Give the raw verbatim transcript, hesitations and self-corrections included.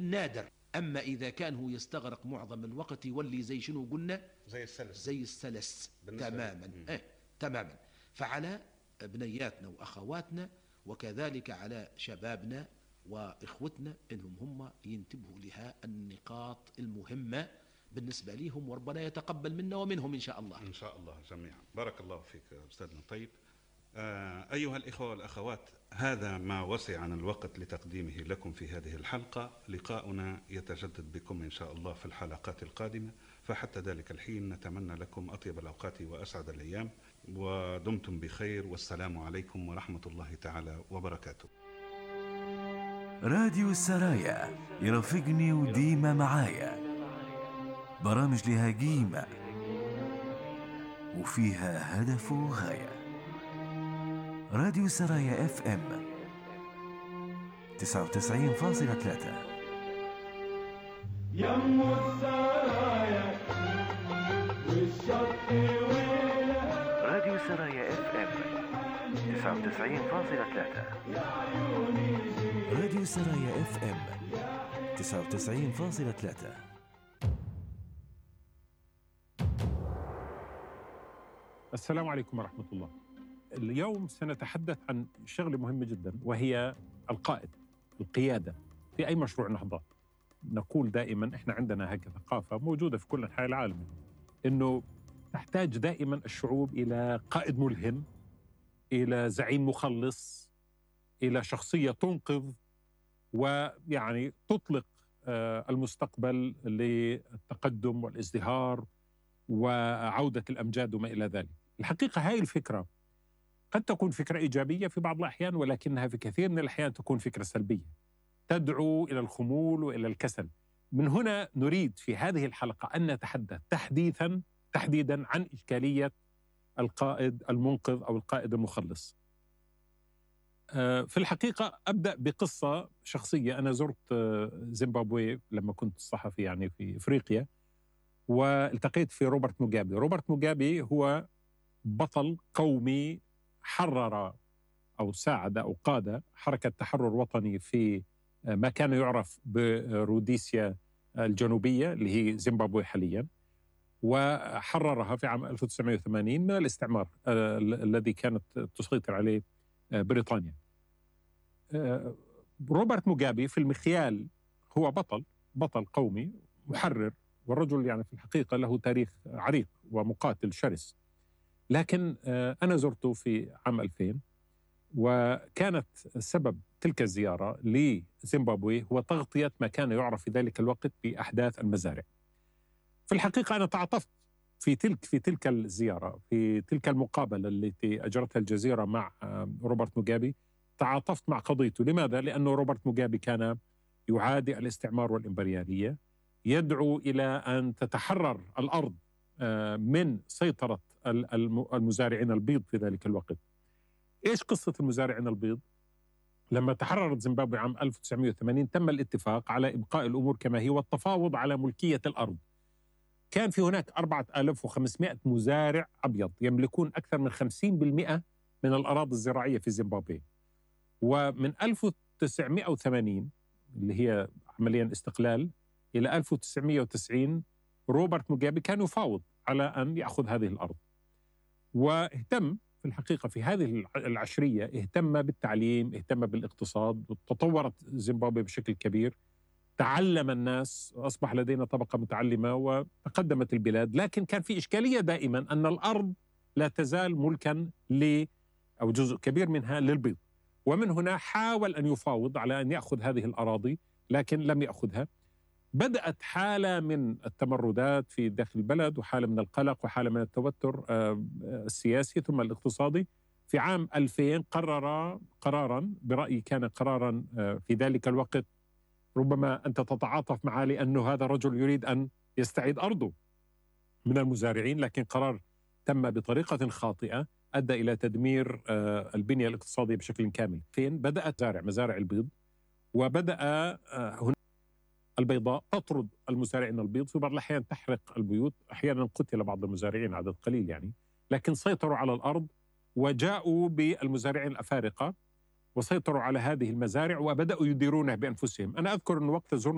بالنادر. أما إذا كان هو يستغرق معظم الوقت يولي زي شنو قلنا، زي السلس زي السلس تماما. إيه تماما. فعلى بنياتنا وأخواتنا وكذلك على شبابنا وإخوتنا إنهم هم ينتبهوا لها النقاط المهمة بالنسبة لهم، وربنا يتقبل منا ومنهم إن شاء الله. إن شاء الله جميعا. بارك الله فيك أستاذنا. طيب آه أيها الإخوة والأخوات، هذا ما وسعنا الوقت لتقديمه لكم في هذه الحلقة. لقاؤنا يتجدد بكم إن شاء الله في الحلقات القادمة، فحتى ذلك الحين نتمنى لكم أطيب الأوقات وأسعد الأيام، ودمتم بخير، والسلام عليكم ورحمة الله تعالى وبركاته. راديو السرايا يرافقني وديما معايا، برامج لها قيمة وفيها هدف وغاية. راديو السرايا اف ام تسعة وتسعين فاصلة ثلاثة. يم السرايا والشط ويلها. راديو السرايا اف ام تسعة وتسعين فاصلة ثلاثة. راديو السرايا اف ام تسعة وتسعين فاصلة ثلاثة. السلام عليكم ورحمة الله. اليوم سنتحدث عن شغلة مهمة جدا، وهي القائد، القيادة في أي مشروع نهضة. نقول دائما إحنا عندنا هكذا ثقافة موجودة في كل أنحاء العالم، إنه تحتاج دائما الشعوب إلى قائد ملهم، إلى زعيم مخلص، إلى شخصية تنقذ ويعني تطلق المستقبل للتقدم والازدهار وعودة الأمجاد وما إلى ذلك. الحقيقة هاي الفكرة قد تكون فكرة إيجابية في بعض الأحيان، ولكنها في كثير من الأحيان تكون فكرة سلبية تدعو إلى الخمول وإلى الكسل. من هنا نريد في هذه الحلقة أن نتحدث تحديثا تحديدا عن إشكالية القائد المنقذ أو القائد المخلص. في الحقيقة أبدأ بقصة شخصية. أنا زرت زيمبابوي لما كنت صحفي يعني في إفريقيا، والتقيت في روبرت موغابي. روبرت موغابي هو بطل قومي حرر أو ساعد أو قاد حركة تحرر وطني في ما كان يعرف بروديسيا الجنوبية اللي هي زيمبابوي حاليا، وحررها في عام ألف وتسعمائة وثمانين من الاستعمار الذي كانت تسيطر عليه بريطانيا. روبرت موغابي في المخيال هو بطل بطل قومي محرر، والرجل يعني في الحقيقة له تاريخ عريق ومقاتل شرس. لكن أنا زرته في عام ألفين، وكانت سبب تلك الزيارة لزيمبابوي هو تغطية ما كان يعرف في ذلك الوقت بأحداث المزارع. في الحقيقة أنا تعاطفت في تلك في تلك الزيارة، في تلك المقابلة التي أجرتها الجزيرة مع روبرت موغابي. تعاطفت مع قضيته. لماذا؟ لأنه روبرت موغابي كان يعادي الاستعمار والإمبريالية، يدعو إلى أن تتحرر الأرض من سيطرة المزارعين البيض في ذلك الوقت. إيش قصة المزارعين البيض؟ لما تحررت زيمبابوي عام ألف وتسعمائة وثمانين تم الاتفاق على إبقاء الأمور كما هي والتفاوض على ملكية الأرض. كان في هناك أربعة آلاف وخمسمائة مزارع أبيض يملكون أكثر من خمسين بالمئة من الأراضي الزراعية في زيمبابوي. ومن ألف وتسعمائة وثمانين اللي هي عمليا استقلال إلى ألف وتسعمائة وتسعين روبرت موغابي كان يفاوض على أن يأخذ هذه الأرض، واهتم في الحقيقة في هذه العشرية اهتم بالتعليم، اهتم بالاقتصاد، وتطورت زيمبابوي بشكل كبير. تعلم الناس، أصبح لدينا طبقة متعلمة وتقدمت البلاد. لكن كان في إشكالية دائما أن الأرض لا تزال ملكا ل أو جزء كبير منها للبيض، ومن هنا حاول أن يفاوض على أن يأخذ هذه الأراضي لكن لم يأخذها. بدأت حالة من التمردات في داخل البلد، وحالة من القلق، وحالة من التوتر السياسي ثم الاقتصادي. في عام ألفين قرر قرارا برأيي كان قرارا في ذلك الوقت ربما أنت تتعاطف معه، لأنه هذا رجل يريد أن يستعيد أرضه من المزارعين، لكن قرار تم بطريقة خاطئة أدى إلى تدمير البنية الاقتصادية بشكل كامل. فين بدأت مزارع مزارع البيض، وبدأ هنا البيضاء تطرد المزارعين البيض، في بعض الأحيان تحرق البيوت، أحيانا قتل بعض المزارعين عدد قليل يعني، لكن سيطروا على الأرض وجاءوا بالمزارعين الأفارقة وسيطروا على هذه المزارع وبدأوا يديرونها بأنفسهم. أنا أذكر أن وقت زرنا